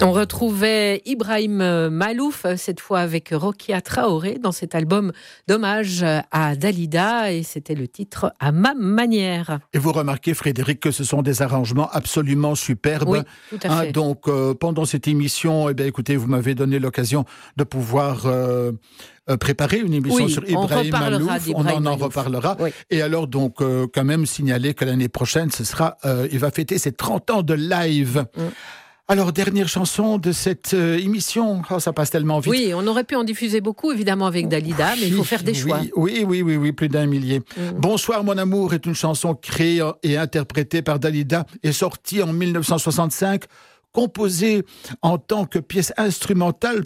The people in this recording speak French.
On retrouvait Ibrahim Malouf, cette fois avec Rokia Traoré, dans cet album d'hommage à Dalida, et c'était le titre « À ma manière ». Et vous remarquez, Frédéric, que ce sont des arrangements absolument superbes. Oui, tout à fait. Donc, pendant cette émission, écoutez, vous m'avez donné l'occasion de pouvoir préparer une émission sur Ibrahim Malouf. On en reparlera. Oui. Et alors, donc, quand même signaler que l'année prochaine, il va fêter ses 30 ans de live. Alors, dernière chanson de cette émission. Oh, ça passe tellement vite. Oui, on aurait pu en diffuser beaucoup, évidemment, avec Dalida, mais il faut faire des choix. Oui, plus d'un millier. Bonsoir, mon amour est une chanson créée et interprétée par Dalida et sortie en 1965, composée en tant que pièce instrumentale